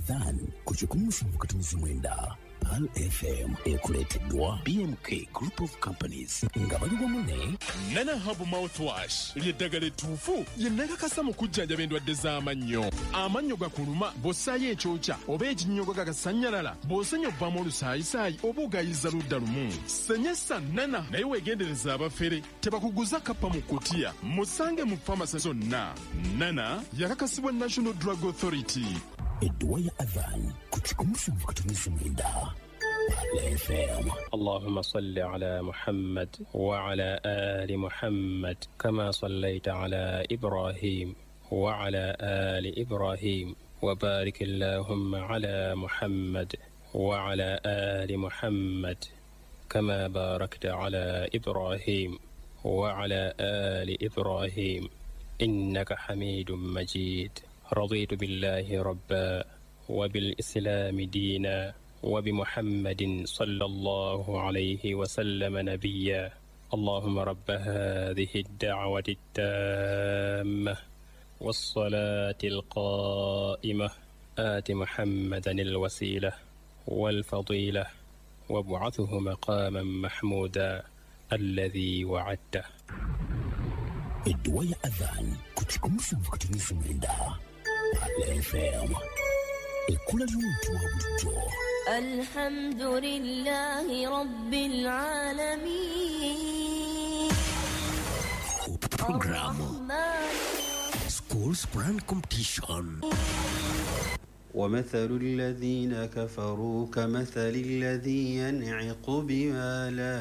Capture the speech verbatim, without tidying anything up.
adhan kuchikumusha mukatumizi mwenda Pal F M ekuleteddwa B M K Group of Companies nga bali wamu Nana Habu Mouthwash ly'eddagala ettuufu lye nnakakasa mu kujjanjaba endwadde z'amannyo. Amannyo gakuluma bw'ossaayo ekyokya oba ekinnyogo gagasannyalala bw'osenya obbamu olusaayisaayi oba ogayiza ludda lumu. Senyesa Nana naye weegendereza abafere tebakuguza kappa mu kkutiya musange mu famasi zonna. Nana yakakasibwa National Drug Authority. Edduwa ya adhan kuchikumusha mukatumizi mwenda F M. اللهم صل على محمد وعلى آل محمد كما صليت على إبراهيم وعلى آل إبراهيم وبارك اللهم على محمد وعلى آل محمد كما باركت على إبراهيم وعلى آل إبراهيم إنك حميد مجيد. رضيت بالله ربا وبالإسلام دينا وبمحمد صلى الله عليه وسلم نبيا. اللهم رب هذه الدعوة التامة والصلاة القائمة آت محمدا الوسيلة والفضيلة وابعثه مقاما محمودا الذي وعدته. Edduwa ya adhan kuchikumusha mukatumizi mwenda F M. Ekula ly'omuntu wa bulijjo. Alhamdulillahi Rabbil Alamin. Program School Sprint Competition. ومثل الذين كفروا كمثل الذي ينعق بما لا